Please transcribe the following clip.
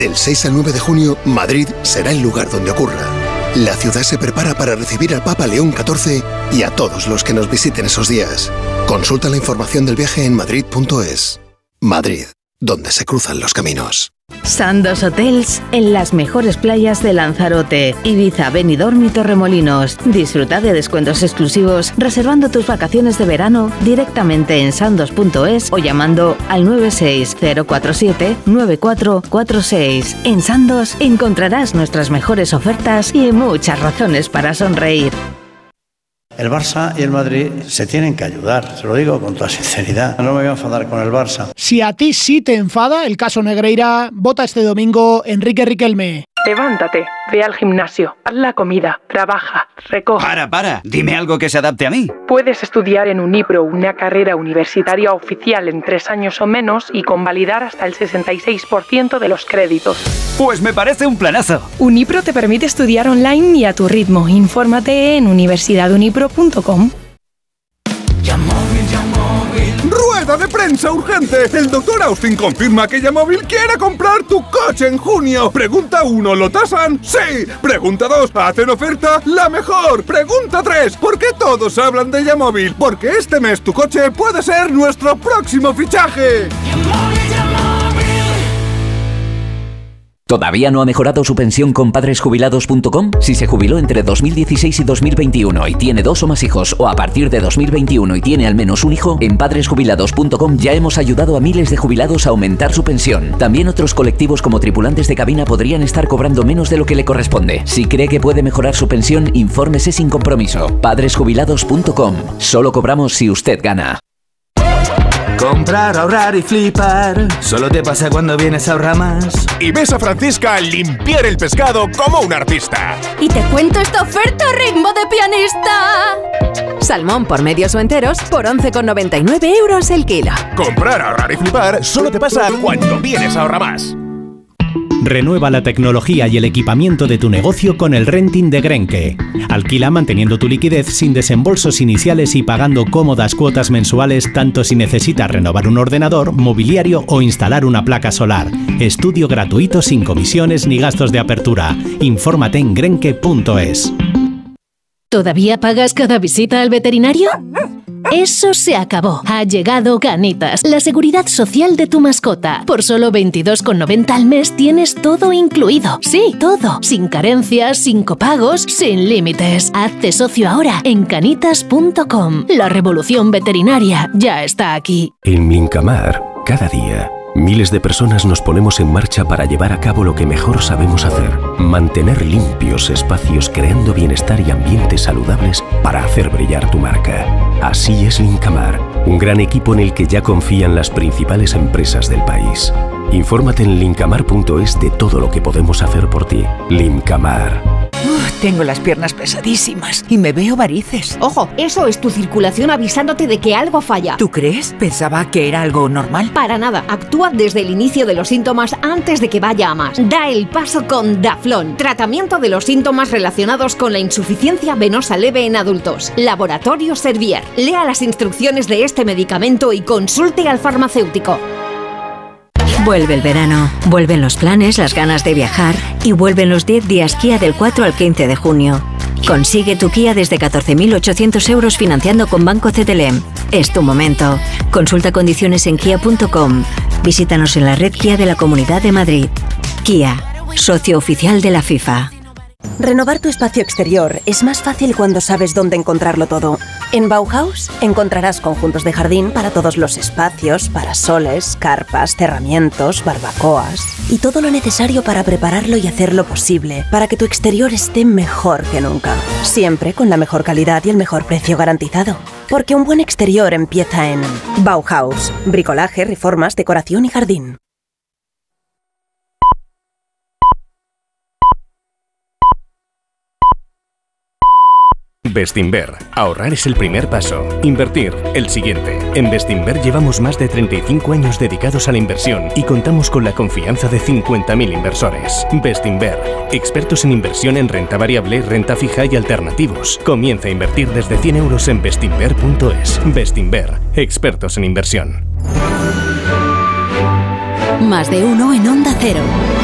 Del 6 al 9 de junio, Madrid será el lugar donde ocurra. La ciudad se prepara para recibir al Papa León XIV y a todos los que nos visiten esos días. Consulta la información del viaje en madrid.es. Madrid, donde se cruzan los caminos. Sandos Hotels en las mejores playas de Lanzarote, Ibiza, Benidorm y Torremolinos. Disfruta de descuentos exclusivos reservando tus vacaciones de verano directamente en sandos.es o llamando al 96047-9446. En Sandos encontrarás nuestras mejores ofertas y muchas razones para sonreír. El Barça y el Madrid se tienen que ayudar, se lo digo con toda sinceridad. No me voy a enfadar con el Barça. Si a ti sí te enfada el caso Negreira, vota este domingo Enrique Riquelme. Levántate, ve al gimnasio, haz la comida, trabaja, recoge. Para, dime algo que se adapte a mí. Puedes estudiar en Unipro una carrera universitaria oficial en 3 años o menos y convalidar hasta el 66% de los créditos. Pues me parece un planazo. Unipro te permite estudiar online y a tu ritmo. Infórmate en universidadunipro.com. ¡Rueda de prensa urgente! El doctor Austin confirma que Yamóvil quiere comprar tu coche en junio. Pregunta 1, ¿lo tasan? ¡Sí! Pregunta 2, ¿hacen oferta? ¡La mejor! Pregunta 3, ¿por qué todos hablan de Yamóvil? Porque este mes tu coche puede ser nuestro próximo fichaje. ¿Todavía no ha mejorado su pensión con padresjubilados.com? Si se jubiló entre 2016 y 2021 y tiene 2 o más hijos, o a partir de 2021 y tiene al menos un hijo, en padresjubilados.com ya hemos ayudado a miles de jubilados a aumentar su pensión. También otros colectivos como tripulantes de cabina podrían estar cobrando menos de lo que le corresponde. Si cree que puede mejorar su pensión, infórmese sin compromiso. Padresjubilados.com. Solo cobramos si usted gana. Comprar, ahorrar y flipar. Solo te pasa cuando vienes a Ahorramás. Y ves a Francisca limpiar el pescado como un artista. Y te cuento esta oferta ritmo de pianista. Salmón por medios o enteros por 11,99 € el kilo. Comprar, ahorrar y flipar solo te pasa cuando vienes a Ahorramás. Renueva la tecnología y el equipamiento de tu negocio con el renting de Grenke. Alquila manteniendo tu liquidez sin desembolsos iniciales y pagando cómodas cuotas mensuales tanto si necesitas renovar un ordenador, mobiliario o instalar una placa solar. Estudio gratuito sin comisiones ni gastos de apertura. Infórmate en grenke.es. ¿Todavía pagas cada visita al veterinario? Eso se acabó. Ha llegado Canitas, la seguridad social de tu mascota. Por solo 22,90 al mes tienes todo incluido. Sí, todo. Sin carencias, sin copagos, sin límites. Hazte socio ahora en canitas.com. La revolución veterinaria ya está aquí. En Mincamar, cada día, miles de personas nos ponemos en marcha para llevar a cabo lo que mejor sabemos hacer. Mantener limpios espacios creando bienestar y ambientes saludables para hacer brillar tu marca. Así es Lincamar, un gran equipo en el que ya confían las principales empresas del país. Infórmate en lincamar.es de todo lo que podemos hacer por ti. Lincamar. Tengo las piernas pesadísimas y me veo varices. Ojo, eso es tu circulación avisándote de que algo falla. ¿Tú crees? Pensaba que era algo normal. Para nada, actúa desde el inicio de los síntomas antes de que vaya a más. Da el paso con Daflón, tratamiento de los síntomas relacionados con la insuficiencia venosa leve en adultos. Laboratorio Servier. Lea las instrucciones de este medicamento y consulte al farmacéutico. Vuelve el verano, vuelven los planes, las ganas de viajar y vuelven los 10 días Kia del 4 al 15 de junio. Consigue tu Kia desde 14.800 € financiando con Banco CTLM. Es tu momento. Consulta condiciones en kia.com. Visítanos en la red Kia de la Comunidad de Madrid. Kia, socio oficial de la FIFA. Renovar tu espacio exterior es más fácil cuando sabes dónde encontrarlo todo. En Bauhaus encontrarás conjuntos de jardín para todos los espacios, parasoles, carpas, cerramientos, barbacoas y todo lo necesario para prepararlo y hacerlo posible para que tu exterior esté mejor que nunca. Siempre con la mejor calidad y el mejor precio garantizado. Porque un buen exterior empieza en Bauhaus. Bricolaje, reformas, decoración y jardín. Bestinver. Ahorrar es el primer paso. Invertir, el siguiente. En Bestinver llevamos más de 35 años dedicados a la inversión y contamos con la confianza de 50.000 inversores. Bestinver. Expertos en inversión en renta variable, renta fija y alternativos. Comienza a invertir desde 100 € en bestinver.es. Bestinver. Expertos en inversión. Más de uno en Onda Cero.